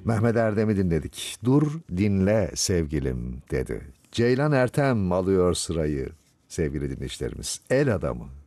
Mehmet Erdem'i dinledik. Dur dinle sevgilim dedi. Ceylan Ertem alıyor sırayı sevgili dinleyicilerimiz. El Adamı.